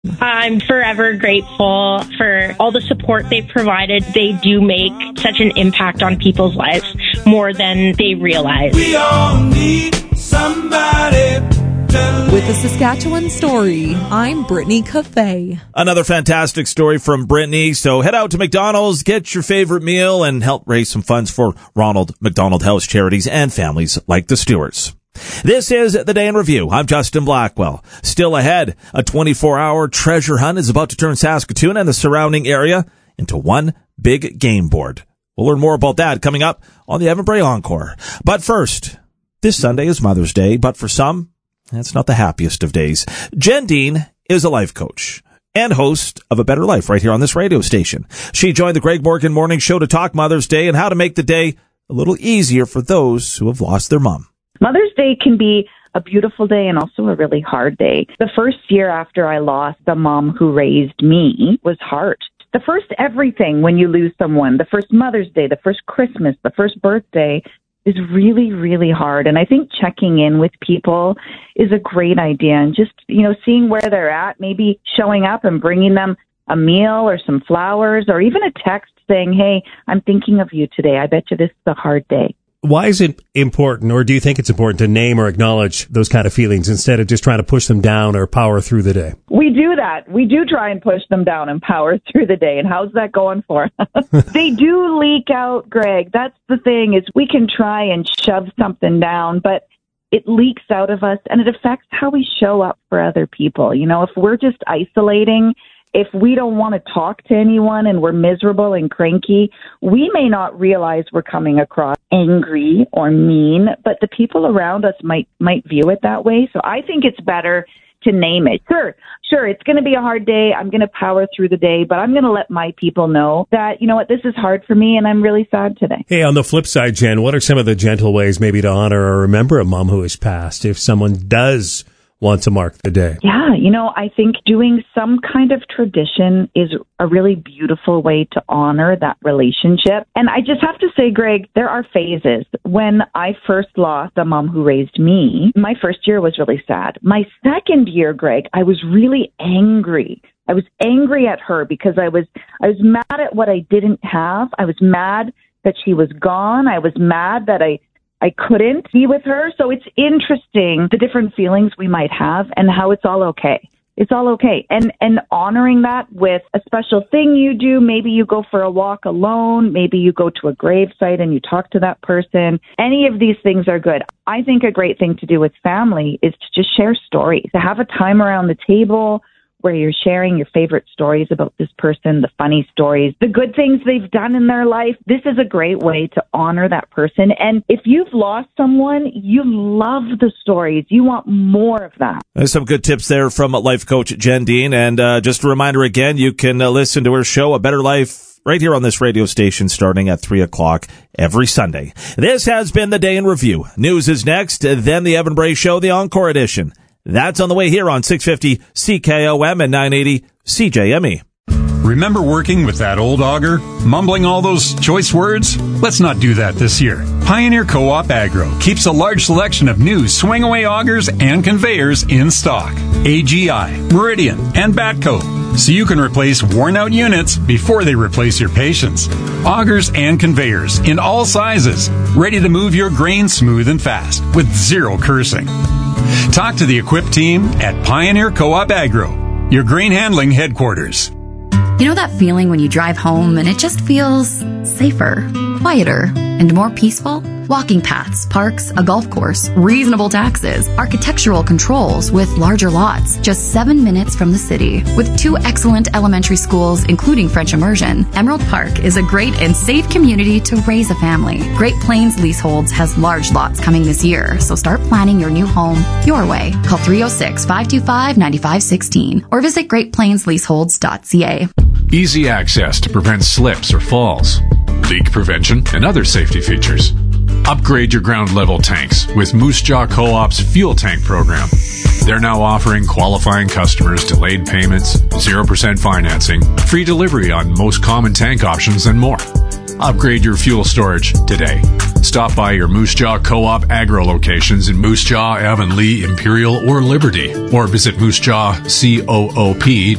I'm forever grateful for all the support they've provided. They do make such an impact on people's lives more than they realize. We all need somebody. With the Saskatchewan Story, I'm Brittany Cafe. Another fantastic story from Brittany. So head out to McDonald's, get your favorite meal, and help raise some funds for Ronald McDonald House charities and families like the Stewarts. This is The Day in Review. I'm Justin Blackwell. Still ahead, a 24-hour treasure hunt is about to turn Saskatoon and the surrounding area into one big game board. We'll learn more about that coming up on the Evan Bray Encore. But first, this Sunday is Mother's Day, but for some, that's not the happiest of days. Jen Dean is a life coach and host of A Better Life right here on this radio station. She joined the Greg Morgan Morning Show to talk Mother's Day and how to make the day a little easier for those who have lost their mom. Mother's Day can be a beautiful day and also a really hard day. The first year after I lost the mom who raised me was hard. The first everything when you lose someone, the first Mother's Day, the first Christmas, the first birthday is really, really hard. And I think checking in with people is a great idea and just, seeing where they're at, maybe showing up and bringing them a meal or some flowers or even a text saying, hey, I'm thinking of you today. I bet you this is a hard day. Why is it important, or do you think it's important to name or acknowledge those kind of feelings instead of just trying to push them down or power through the day? We do that. We do try and push them down and power through the day. And how's that going for? They do leak out, Greg. That's the thing, is we can try and shove something down, but it leaks out of us and it affects how we show up for other people. If we're just isolating, if we don't want to talk to anyone and we're miserable and cranky, we may not realize we're coming across angry or mean, but the people around us might view it that way. So I think it's better to name it. Sure, it's going to be a hard day. I'm going to power through the day, but I'm going to let my people know that, this is hard for me and I'm really sad today. Hey, on the flip side, Jen, what are some of the gentle ways maybe to honor or remember a mom who has passed if someone does want to mark the day? Yeah, I think doing some kind of tradition is a really beautiful way to honor that relationship. And I just have to say, Greg, there are phases. When I first lost the mom who raised me, my first year was really sad. My second year, Greg, I was really angry. I was angry at her because I was mad at what I didn't have. I was mad that she was gone. I was mad that I couldn't be with her. So it's interesting, the different feelings we might have and how it's all okay. It's all okay. And honoring that with a special thing you do. Maybe you go for a walk alone. Maybe you go to a gravesite and you talk to that person. Any of these things are good. I think a great thing to do with family is to just share stories, to have a time around the table where you're sharing your favorite stories about this person, the funny stories, the good things they've done in their life. This is a great way to honor that person. And if you've lost someone, you love the stories. You want more of that. There's some good tips there from life coach Jen Dean. And just a reminder again, you can listen to her show, A Better Life, right here on this radio station starting at 3 o'clock every Sunday. This has been The Day in Review. News is next, then the Evan Bray Show, the Encore Edition. That's on the way here on 650 CKOM and 980 CJME. Remember working with that old auger? Mumbling all those choice words? Let's not do that this year. Pioneer Co-op Agro keeps a large selection of new swing-away augers and conveyors in stock. AGI, Meridian, and Batco. So you can replace worn-out units before they replace your patience. Augers and conveyors in all sizes, ready to move your grain smooth and fast with zero cursing. Talk to the equipped team at Pioneer Co-op Agro, your grain handling headquarters. You know that feeling when you drive home and it just feels safer, quieter, and more peaceful? Walking paths, parks, a golf course, reasonable taxes, architectural controls with larger lots, just 7 minutes from the city. With 2 excellent elementary schools, including French immersion, Emerald Park is a great and safe community to raise a family. Great Plains Leaseholds has large lots coming this year, so start planning your new home your way. Call 306-525-9516 or visit greatplainsleaseholds.ca. Easy access to prevent slips or falls, leak prevention, and other safety features. Upgrade your ground level tanks with Moose Jaw Co-op's fuel tank program. They're now offering qualifying customers delayed payments, 0% financing, free delivery on most common tank options, and more. Upgrade your fuel storage today. Stop by your Moose Jaw Co-op Agro locations in Moose Jaw, Avonlea, Imperial, or Liberty, or visit moosejawcoop.ca.